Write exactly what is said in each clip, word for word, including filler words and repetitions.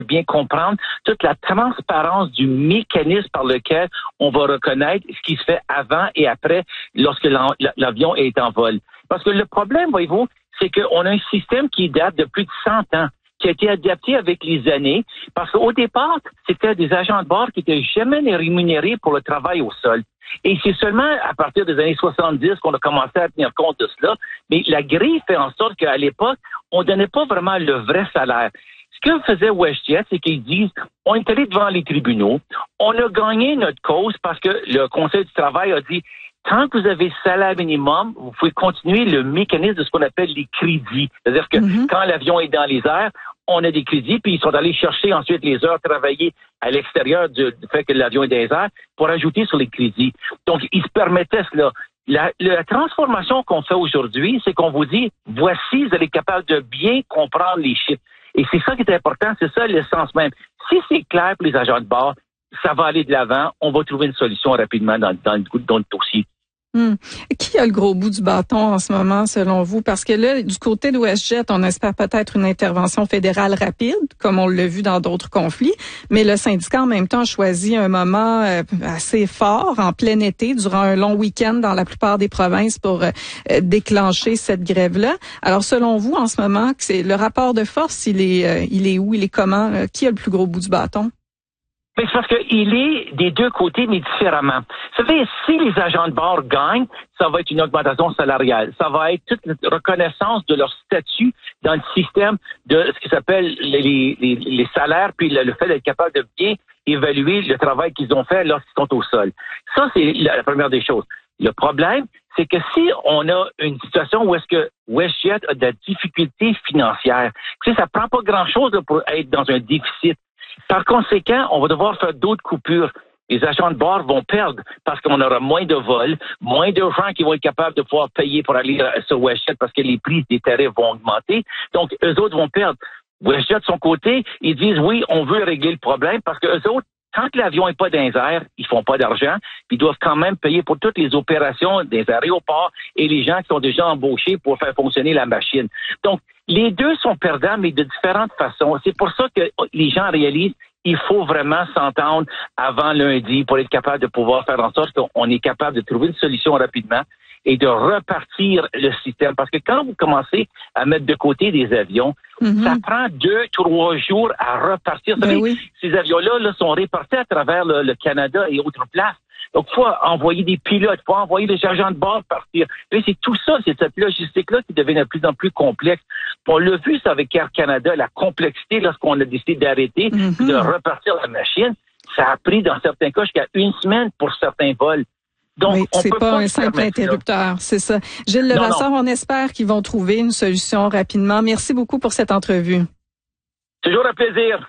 bien comprendre toute la transparence du mécanisme par lequel on va reconnaître ce qui se fait avant et après lorsque l'avion est en vol. Parce que le problème, voyez-vous, c'est qu'on a un système qui date de plus de cent ans, qui a été adapté avec les années, parce qu'au départ, c'était des agents de bord qui n'étaient jamais rémunérés pour le travail au sol. Et c'est seulement à partir des années soixante-dix qu'on a commencé à tenir compte de cela. Mais la grille fait en sorte qu'à l'époque, on donnait pas vraiment le vrai salaire. Ce que faisait WestJet, c'est qu'ils disent, on est allé devant les tribunaux, on a gagné notre cause parce que le Conseil du travail a dit, tant que vous avez salaire minimum, vous pouvez continuer le mécanisme de ce qu'on appelle les crédits. C'est-à-dire que mm-hmm. quand l'avion est dans les airs, on a des crédits, puis ils sont allés chercher ensuite les heures travaillées à l'extérieur du, du fait que l'avion est dans les airs pour ajouter sur les crédits. Donc, ils se permettaient cela. La, la transformation qu'on fait aujourd'hui, c'est qu'on vous dit, voici, vous allez être capable de bien comprendre les chiffres. Et c'est ça qui est important, c'est ça l'essence même. Si c'est clair pour les agents de bord, ça va aller de l'avant, on va trouver une solution rapidement dans, dans, le, dans le dossier. Hum. Qui a le gros bout du bâton en ce moment, selon vous? Parce que là, du côté de WestJet, on espère peut-être une intervention fédérale rapide, comme on l'a vu dans d'autres conflits, mais le syndicat, en même temps, a choisi un moment euh, assez fort, en plein été, durant un long week-end dans la plupart des provinces pour euh, déclencher cette grève-là. Alors, selon vous, en ce moment, c'est le rapport de force, il est, euh, il est où? Il est comment? Là? Qui a le plus gros bout du bâton? Mais c'est parce qu'il est des deux côtés, mais différemment. Vous savez, si les agents de bord gagnent, ça va être une augmentation salariale. Ça va être toute la reconnaissance de leur statut dans le système de ce qui s'appelle les, les, les salaires, puis le, le fait d'être capable de bien évaluer le travail qu'ils ont fait lorsqu'ils sont au sol. Ça, c'est la, la première des choses. Le problème, c'est que si on a une situation où est-ce que WestJet a de la difficulté financière, tu sais, ça prend pas grand-chose pour être dans un déficit. Par conséquent, on va devoir faire d'autres coupures. Les agents de bord vont perdre parce qu'on aura moins de vols, moins de gens qui vont être capables de pouvoir payer pour aller sur WestJet parce que les prix des tarifs vont augmenter. Donc, eux autres vont perdre. WestJet, de son côté, ils disent oui, on veut régler le problème parce que eux autres, tant que l'avion n'est pas dans les airs, ils font pas d'argent, puis ils doivent quand même payer pour toutes les opérations des aéroports et les gens qui sont déjà embauchés pour faire fonctionner la machine. Donc, les deux sont perdants, mais de différentes façons. C'est pour ça que les gens réalisent il faut vraiment s'entendre avant lundi pour être capable de pouvoir faire en sorte qu'on est capable de trouver une solution rapidement et de repartir le système. Parce que quand vous commencez à mettre de côté des avions, mm-hmm. ça prend deux, trois jours à repartir. Vous savez, oui. Ces avions-là là, sont répartis à travers le, le Canada et autres places. Donc, il faut envoyer des pilotes, il faut envoyer des agents de bord partir. Et c'est tout ça, c'est cette logistique-là qui devient de plus en plus complexe. On l'a vu ça avec Air Canada, la complexité lorsqu'on a décidé d'arrêter, mm-hmm. de repartir la machine. Ça a pris, dans certains cas, jusqu'à une semaine pour certains vols. Donc, oui, on c'est peut pas, pas un simple interrupteur, c'est ça. Gilles Levasseur, on espère qu'ils vont trouver une solution rapidement. Merci beaucoup pour cette entrevue. Toujours un plaisir.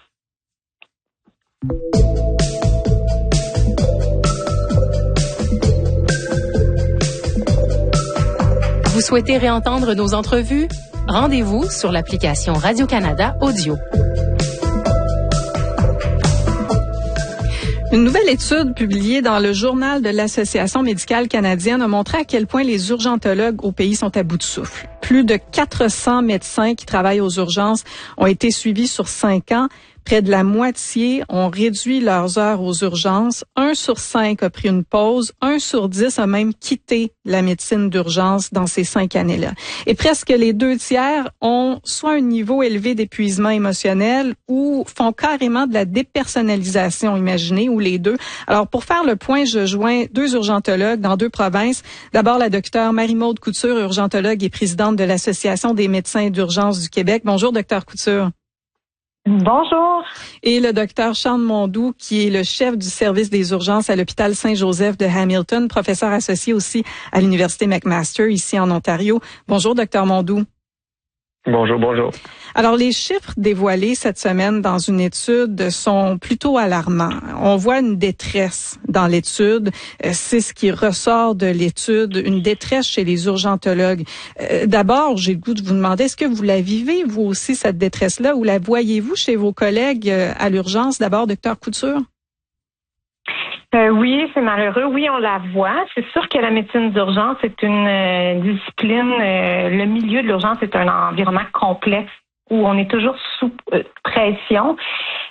Vous souhaitez réentendre nos entrevues? Rendez-vous sur l'application Radio-Canada Audio. Une nouvelle étude publiée dans le journal de l'Association médicale canadienne a montré à quel point les urgentologues au pays sont à bout de souffle. Plus de quatre cents médecins qui travaillent aux urgences ont été suivis sur cinq ans. Près de la moitié ont réduit leurs heures aux urgences. Un sur cinq a pris une pause. Un sur dix a même quitté la médecine d'urgence dans ces cinq années-là. Et presque les deux tiers ont soit un niveau élevé d'épuisement émotionnel ou font carrément de la dépersonnalisation, imaginez, ou les deux. Alors, pour faire le point, je joins deux urgentologues dans deux provinces. D'abord, la docteure Marie-Maude Couture, urgentologue et présidente de l'Association des médecins d'urgence du Québec. Bonjour, docteur Couture. Bonjour. Et le docteur Charles Mondou, qui est le chef du service des urgences à l'hôpital Saint-Joseph de Hamilton, professeur associé aussi à l'Université McMaster, ici en Ontario. Bonjour, docteur Mondou. Bonjour, bonjour. Alors, les chiffres dévoilés cette semaine dans une étude sont plutôt alarmants. On voit une détresse dans l'étude. C'est ce qui ressort de l'étude, une détresse chez les urgentologues. D'abord, j'ai le goût de vous demander, est-ce que vous la vivez, vous aussi, cette détresse-là, ou la voyez-vous chez vos collègues à l'urgence? D'abord, docteur Couture. Euh, oui, c'est malheureux. Oui, on la voit. C'est sûr que la médecine d'urgence est une euh, discipline. Euh, le milieu de l'urgence est un environnement complexe où on est toujours sous euh, pression.